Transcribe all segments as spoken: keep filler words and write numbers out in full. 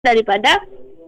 daripada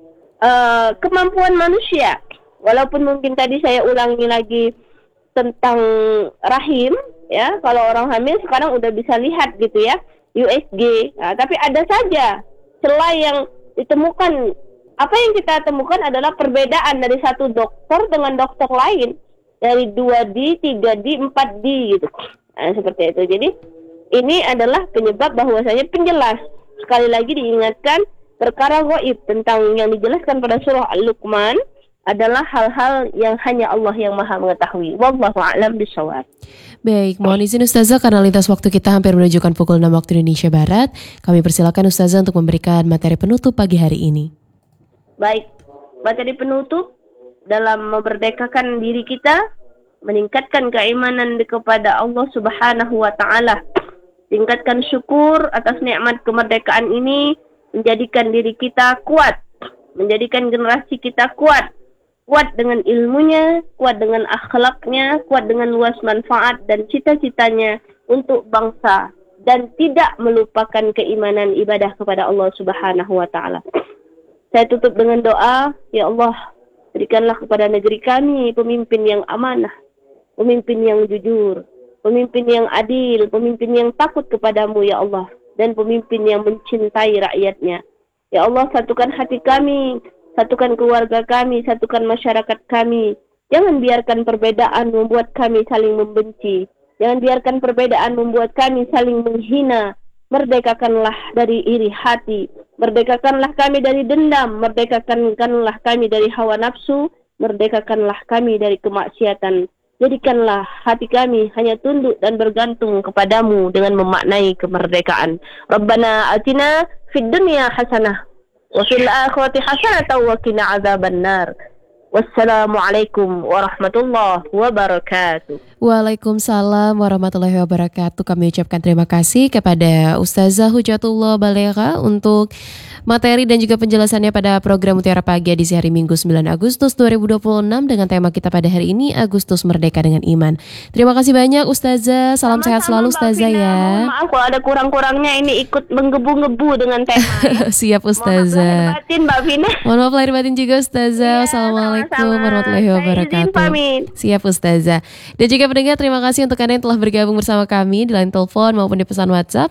uh, kemampuan manusia. Walaupun mungkin tadi saya ulangi lagi tentang rahim, ya, kalau orang hamil sekarang udah bisa lihat gitu ya, U S G. Nah, tapi ada saja celah yang ditemukan. Apa yang kita temukan adalah perbedaan dari satu dokter dengan dokter lain, dari dua D, tiga D, empat D gitu. Nah, seperti itu. Jadi ini adalah penyebab bahwasanya penjelas. Sekali lagi diingatkan, perkara gaib tentang yang dijelaskan pada surah Al-Luqman adalah hal-hal yang hanya Allah yang maha mengetahui. Wallahu a'lam bishawab. Baik, mohon izin Ustazah karena lintas waktu kita hampir menunjukkan pukul enam waktu Indonesia Barat. Kami persilakan Ustazah untuk memberikan materi penutup pagi hari ini. Baik, materi penutup dalam memerdekakan diri kita, meningkatkan keimanan kepada Allah Subhanahu wa taala. Tingkatkan syukur atas nikmat kemerdekaan ini, menjadikan diri kita kuat, menjadikan generasi kita kuat. Kuat dengan ilmunya, kuat dengan akhlaknya, kuat dengan luas manfaat dan cita-citanya untuk bangsa, dan tidak melupakan keimanan ibadah kepada Allah Subhanahu wa taala. Saya tutup dengan doa, ya Allah, berikanlah kepada negeri kami pemimpin yang amanah, pemimpin yang jujur, pemimpin yang adil, pemimpin yang takut kepadamu ya Allah, dan pemimpin yang mencintai rakyatnya. Ya Allah, satukan hati kami, satukan keluarga kami, satukan masyarakat kami. Jangan biarkan perbedaan membuat kami saling membenci. Jangan biarkan perbedaan membuat kami saling menghina. Merdekakanlah dari iri hati. Merdekakanlah kami dari dendam. Merdekakanlah kami dari hawa nafsu. Merdekakanlah kami dari kemaksiatan. Jadikanlah hati kami hanya tunduk dan bergantung kepadamu dengan memaknai kemerdekaan. Rabbana atina fid dunya hasanah wa fil akhirati hasanatan wa qina adzabannar. Wassalamualaikum warahmatullahi wabarakatuh. Waalaikumsalam warahmatullahi wabarakatuh. Kami ucapkan terima kasih kepada Ustazah Hujatullah Balegha untuk materi dan juga penjelasannya pada program Mutiara Pagi edisi hari Minggu sembilan Agustus dua ribu dua puluh enam dengan tema kita pada hari ini, Agustus Merdeka dengan Iman. Terima kasih banyak Ustazah. Salam Sama-sama, sehat selalu Ustazah ya. Mohon maaf kalau ada kurang-kurangnya, ini ikut menggebu-gebu dengan tema ya. Siap Ustazah. Mohon maaf lahir batin Mbak Vina. Mohon maaf lahir batin juga Ustazah. Ya, Assalamualaikum sama-sama. warahmatullahi wabarakatuh. Siap Ustazah. Dan juga pendengar, terima kasih untuk Anda yang telah bergabung bersama kami di line telepon maupun di pesan WhatsApp.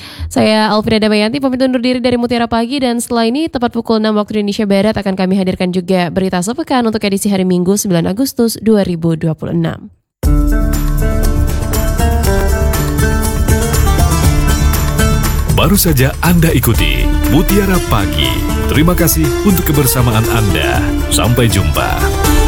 Saya Alfira Damayanti pamit undur diri dari Mutiara Pagi, dan setelah ini tepat pukul enam waktu Indonesia Barat akan kami hadirkan juga berita sepekan untuk edisi hari Minggu sembilan Agustus dua ribu dua puluh enam. Baru saja Anda ikuti Mutiara Pagi. Terima kasih untuk kebersamaan Anda. Sampai jumpa.